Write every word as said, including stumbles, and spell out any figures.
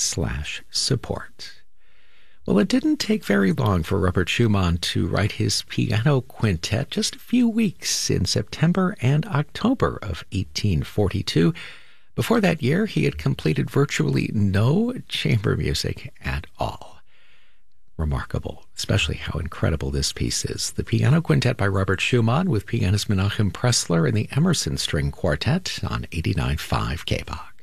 slash support. Well, it didn't take very long for Robert Schumann to write his piano quintet, just a few weeks in September and October of eighteen forty-two. Before that year, he had completed virtually no chamber music at all. Remarkable, especially how incredible this piece is. The Piano Quintet by Robert Schumann with pianist Menachem Pressler and the Emerson String Quartet on eighty-nine point five K B O K.